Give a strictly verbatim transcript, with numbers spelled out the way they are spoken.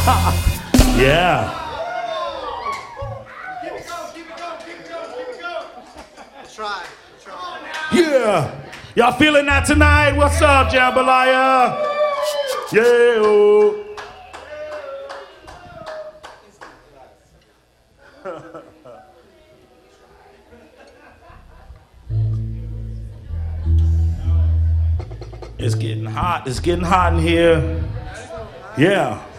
Yeah. Try. Try. Yeah. Y'all feeling that tonight? What's up, Jambalaya? Yeah. Oh. It's getting hot. It's getting hot in here. Yeah.